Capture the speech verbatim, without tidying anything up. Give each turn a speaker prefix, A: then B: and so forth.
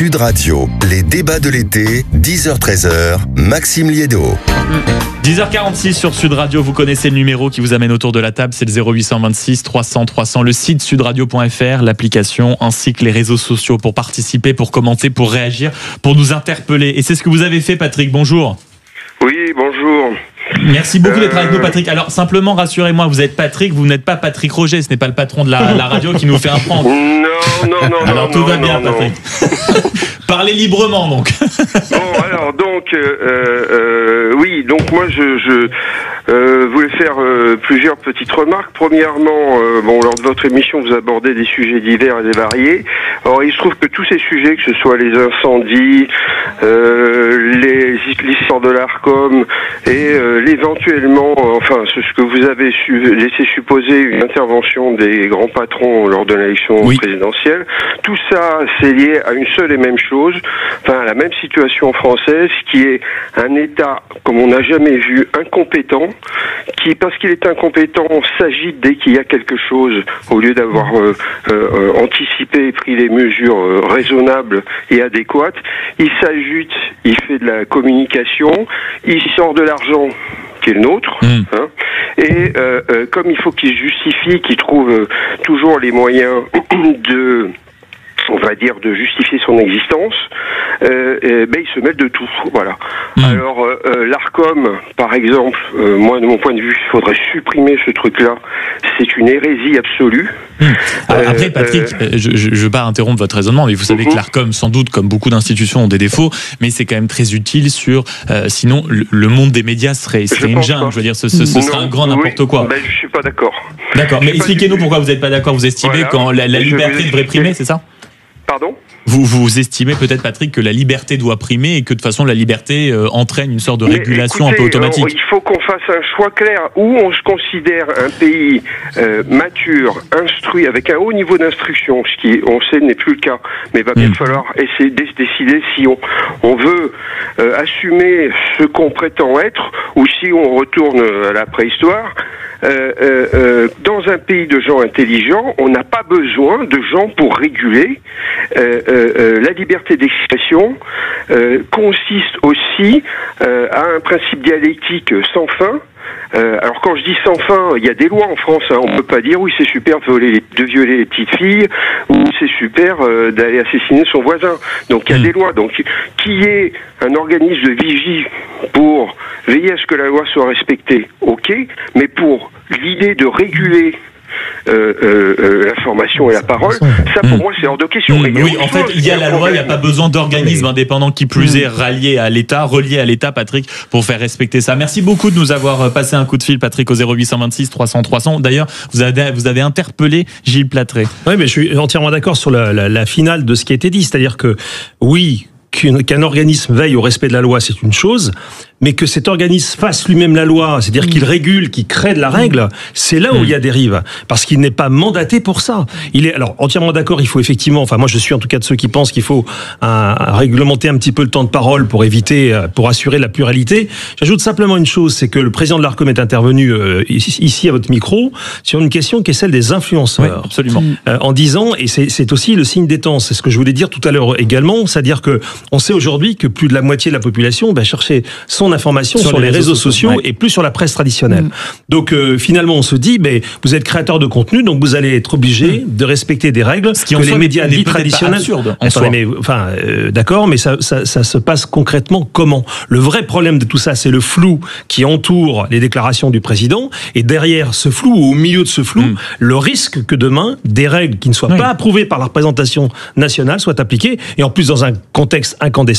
A: Sud Radio, les débats de l'été, dix heures treize heures, Maxime Liédot.
B: dix heures quarante-six sur Sud Radio, vous connaissez le numéro qui vous amène autour de la table, c'est le zéro huit cent vingt-six trois cents trois cents, le site sudradio point f r, l'application ainsi que les réseaux sociaux pour participer, pour commenter, pour réagir, pour nous interpeller. Et c'est ce que vous avez fait, Patrick, bonjour.
C: Oui, bonjour.
B: Merci beaucoup d'être avec nous, Patrick. Alors, simplement, rassurez-moi, vous êtes Patrick, vous n'êtes pas Patrick Roger, ce n'est pas le patron de la, la radio qui nous fait un prank.
C: Non, non, non.
B: Alors,
C: non,
B: tout
C: non,
B: va bien,
C: non,
B: Patrick. Parlez librement, donc.
C: Bon, alors, donc, euh, euh, oui, donc moi, je, je euh, voulais faire euh, plusieurs petites remarques. Premièrement, euh, bon, lors de votre émission, vous abordez des sujets divers et des variés. Alors, il se trouve que tous ces sujets, que ce soit les incendies, euh, les l'histoire de l'Arcom et euh, l'éventuellement, euh, enfin, ce, ce que vous avez su, laissé supposer une intervention des grands patrons lors de l'élection oui. présidentielle, tout ça, c'est lié à une seule et même chose, enfin, à la même situation française, qui est un État, comme on n'a jamais vu, incompétent, qui, parce qu'il est incompétent, s'agite dès qu'il y a quelque chose, au lieu d'avoir euh, euh, anticipé et pris les mesures euh, raisonnables et adéquates, il s'agite, il fait de la communication, il sort de l'argent qui est le nôtre, mmh. hein, et euh, euh, comme il faut qu'il justifie, qu'il trouve euh, toujours les moyens de, on va dire, de justifier son existence, euh, et, ben, il se mêle de tout, voilà. Mmh. Alors, euh, l'Arcom, par exemple, euh, moi, de mon point de vue, il faudrait supprimer ce truc-là. C'est une hérésie absolue.
B: Mmh. Alors, après, Patrick, euh, je ne veux pas interrompre votre raisonnement, mais vous savez mmh. que l'Arcom, sans doute, comme beaucoup d'institutions, ont des défauts, mais c'est quand même très utile sur... Euh, sinon, le, le monde des médias serait, serait une jungle. Je veux dire, ce, ce, ce serait un grand n'importe oui, quoi.
C: Ben, je ne suis pas d'accord.
B: D'accord, mais expliquez-nous pourquoi vous n'êtes pas d'accord. Vous estimez voilà. quand la, la liberté devrait primer, c'est ça ?
C: Pardon ?
B: Vous, vous estimez peut-être, Patrick, que la liberté doit primer et que de toute façon la liberté euh, entraîne une sorte de
C: Mais
B: régulation
C: écoutez,
B: un peu automatique.
C: Il faut qu'on fasse un choix clair où on se considère un pays euh, mature, instruit, avec un haut niveau d'instruction, ce qui, on sait, n'est plus le cas. Mais il va bien mmh. falloir essayer de décider si on, on veut euh, assumer ce qu'on prétend être ou si on retourne à la préhistoire. Euh, euh, euh, dans un pays de gens intelligents, on n'a pas besoin de gens pour réguler. Euh, euh, euh, la liberté d'expression euh, consiste aussi euh, à un principe dialectique sans fin. Euh, alors quand je dis sans fin, il y a des lois en France, hein, on peut pas dire oui c'est super de violer les, de violer les petites filles ou c'est super euh, d'aller assassiner son voisin. Donc il y a mmh. des lois. Donc qu'il y ait un organisme de vigie pour veiller à ce que la loi soit respectée, ok, mais pour l'idée de réguler Euh, euh, euh, l'information et la parole, ça pour mmh. moi c'est hors de question.
B: Mmh. Oui, en fait, il y a la loi, il n'y a pas besoin d'organismes indépendants qui plus est ralliés à l'État, reliés à l'État, Patrick, pour faire respecter ça. Merci beaucoup de nous avoir passé un coup de fil, Patrick, au zéro huit cent vingt-six trois cents trois cents. D'ailleurs, vous avez, vous avez interpellé Gilles Plattret.
D: Oui, mais je suis entièrement d'accord sur la, la, la finale de ce qui a été dit, c'est-à-dire que oui, qu'un organisme veille au respect de la loi, c'est une chose, mais que cet organisme fasse lui-même la loi, c'est-à-dire qu'il régule, qu'il crée de la règle, c'est là où il y a dérive, parce qu'il n'est pas mandaté pour ça. Il est alors entièrement d'accord. Il faut effectivement, enfin moi je suis en tout cas de ceux qui pensent qu'il faut un, un, réglementer un petit peu le temps de parole pour éviter, pour assurer la pluralité. J'ajoute simplement une chose, c'est que le président de l'Arcom est intervenu euh, ici à votre micro sur une question qui est celle des influenceurs,
B: oui, absolument,
D: euh, en disant, et c'est, c'est aussi le signe des temps, c'est ce que je voulais dire tout à l'heure également, c'est-à-dire que on sait aujourd'hui que plus de la moitié de la population va chercher son information sur, sur les, les réseaux, réseaux sociaux, sociaux ouais. et plus sur la presse traditionnelle. Mmh. Donc euh, finalement, on se dit, mais vous êtes créateur de contenu, donc vous allez être obligé mmh. de respecter des règles
B: ce qui
D: que les médias dits traditionnels.
B: Absurde,
D: Attendez, mais enfin, euh, d'accord, mais ça, ça, ça se passe concrètement comment ? Le vrai problème de tout ça, c'est le flou qui entoure les déclarations du président, et derrière ce flou ou au milieu de ce flou, mmh. le risque que demain des règles qui ne soient oui. pas approuvées par la représentation nationale soient appliquées, et en plus dans un contexte incandescent.